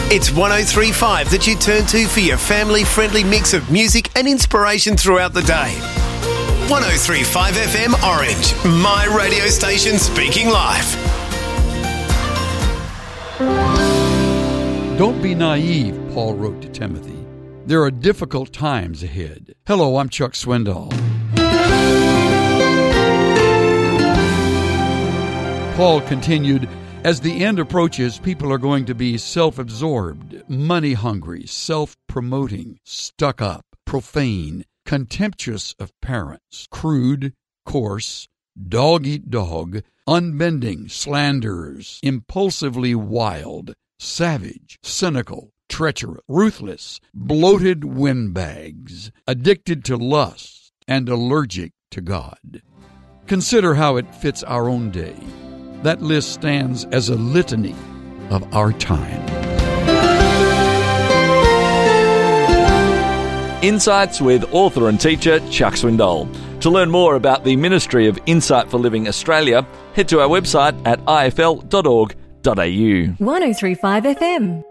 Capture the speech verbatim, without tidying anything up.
It's one oh three point five that you turn to for your family-friendly mix of music and inspiration throughout the day. one oh three point five F M Orange, my radio station speaking life. Don't be naive, Paul wrote to Timothy. There are difficult times ahead. Hello, I'm Chuck Swindoll. Paul continued, as the end approaches, people are going to be self-absorbed, money-hungry, self-promoting, stuck-up, profane, contemptuous of parents, crude, coarse, dog-eat-dog, unbending, slanderers, impulsively wild, savage, cynical, treacherous, ruthless, bloated windbags, addicted to lust, and allergic to God. Consider how it fits our own day. That list stands as a litany of our time. Insights with author and teacher Chuck Swindoll. To learn more about the Ministry of Insight for Living Australia, head to our website at I F L dot org dot A U. one oh three point five F M.